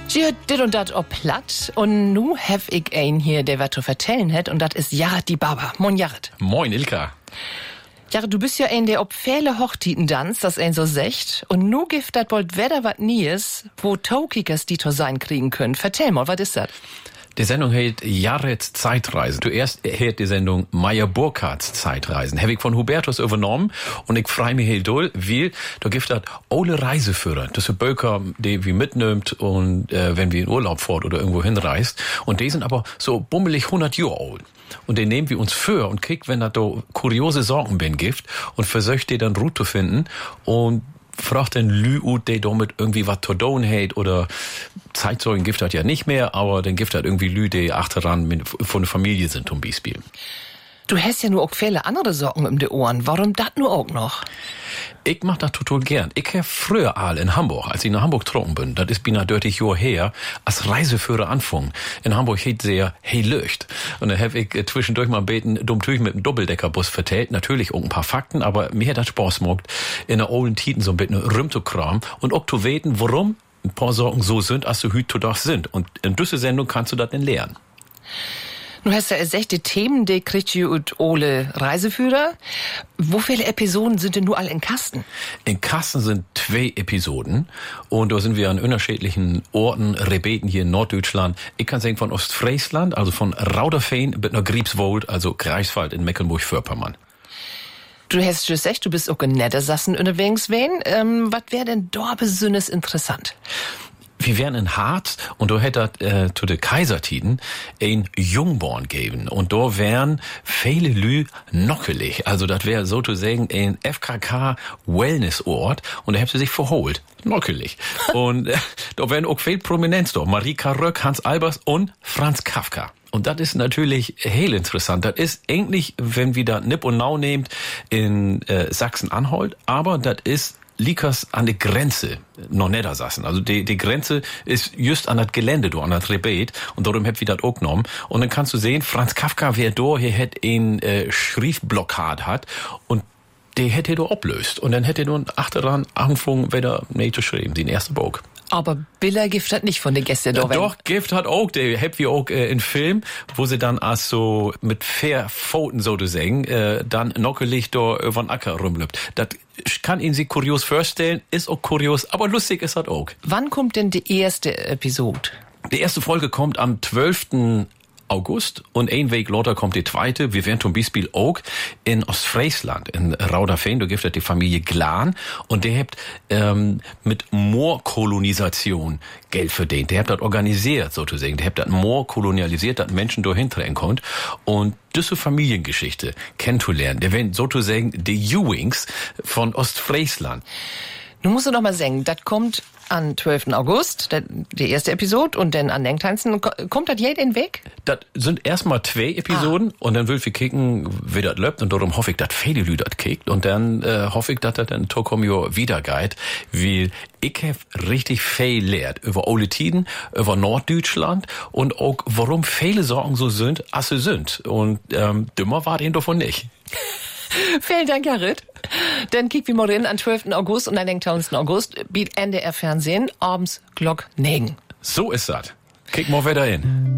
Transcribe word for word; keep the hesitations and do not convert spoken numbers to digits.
Ja, dit und dat ob platt. Und nu hef ich ein hier, der was zu vertellen hat. Und dat ist Jared die Baba. Moin, Jared. Moin, Ilka. Jared, du bist ja ein, der ob viele Hochzeiten danst, das ein so secht. Und nu gibt dat bald wieder wat Nies, wo Tokikers die to sein kriegen können. Vertell mal, was ist dat? Die Sendung heißt Jareds Zeitreisen. Zuerst hält die Sendung Meyer Burkhardts Zeitreisen. Habe ich von Hubertus übernommen und ich freu mich heel doll, weil da gibt es alle Reiseführer. Das sind Böker, die wir mitnimmt und äh, wenn wir in Urlaub fort oder irgendwo hinreist. Und die sind aber so bummelig hundert Jahre alt. Und den nehmen wir uns für und kriegt, wenn da kuriose Sorgen bin gibt und versucht die dann Route zu finden und fragt den Lü ut, der damit irgendwie was zu tun hat oder Zeitzeugen gibt das ja nicht mehr, aber dann gibt das irgendwie Lü, die achteran von der Familie sind zum Beispiel. Du hast ja nur auch viele andere Sorgen um die Ohren. Warum das nur auch noch? Ich mach das total gern. Ich hab früher all in Hamburg, als ich nach Hamburg getroffen bin, das ist bina dörtig Jahr her, als Reiseführer anfangen. In Hamburg hieß sehr hey Löcht. Und dann hab ich äh, zwischendurch mal beten, dumm tüch mit dem Doppeldeckerbus vertellt. Natürlich auch ein paar Fakten, aber mir hat das Spaß gemacht, in der olden Titen so ein bisschen rum zu kramen und auch zu weten, warum ein paar Sorgen so sind, als sie heute doch sind. Und in dieser Sendung kannst du das denn lernen. Du hast ja sechzig Themen, die kriegt ihr und Ole Reiseführer. Wo viele Episoden sind denn nur alle in Kasten? In Kasten sind zwei Episoden und da sind wir an unterschiedlichen Orten, Rebeten hier in Norddeutschland. Ich kann sagen von Ostfriesland, also von Rauderfehn bis nach Griebswold, also Greifswald in Mecklenburg-Vorpommern. Du hast schon gesagt, du bist auch in Niedersachsen unterwegs. Wen? Ähm, was wäre denn da besonders interessant? Wir wären in Harz und da hätte äh, zu den Kaisertiden ein Jungborn geben und da wären viele Lü nockelig. Also das wäre sozusagen ein F K K-Wellness-Ort und da hätte sie sich verholt. Nockelig. Und äh, da wären auch viel Prominenz da. Marika Röck, Hans Albers und Franz Kafka. Und das ist natürlich heel interessant. Das ist eigentlich, wenn wir da Nipp und Nau nehmt, in äh, Sachsen-Anhalt, aber das ist Likas an der Grenze noch Niedersachsen. Also die, die Grenze ist just an das Gelände, du, an das Rebet. Und darum hab wir das auch genommen. Und dann kannst du sehen, Franz Kafka, wer da hier hätte ein äh, Schriftblockade hat und der hätte da ablöst. Und dann hätte er nur achteran angefangen, wieder nicht zu schreiben, den ersten Buch. Aber Biller Gift hat nicht von den Gästen da. Doch, Gift hat auch, der habt wir auch äh, in Film, wo sie dann als so mit fair Pfoten so zu sagen, äh, dann nockelig da über den Acker rumlübt. Das kann ihn sich kurios vorstellen, ist auch kurios, aber lustig ist das auch. Wann kommt denn die erste Episode? Die erste Folge kommt am zwölften August und ein Weg lauter kommt die zweite. Wir wären zum Beispiel auch in Ostfriesland, in Rauderfehn, da gibt es die Familie Glan und der hat ähm, mit Moorkolonisation Geld verdient. Der hat das organisiert sozusagen. Der hat das Moor kolonialisiert, dass Menschen dahin treten konnten und diese Familiengeschichte kennenzulernen. Der wären sozusagen die Ewings von Ostfriesland. Nun musst du noch mal sagen, das kommt am zwölften August, die erste Episode, und dann an Denktanzen. Kommt das jeden Weg? Das sind erstmal zwei Episoden, ah. Und dann will wir kicken, wie das läuft, und darum hoffe ich, dass viele Leute das kickt, und dann äh, hoffe ich, dass das dann Tokomio wieder geht, weil ich habe richtig viel lehrt über alle Tiden, über Norddeutschland und auch, warum viele Sorgen so sind, als sie sind. Und ähm, dümmer war den davon nicht. Vielen Dank, Jared. Dann kicken wir mal rein am zwölften August und am neunzehnten August biet N D R Fernsehen abends Glock negen. So ist das. Kick mal wieder hin.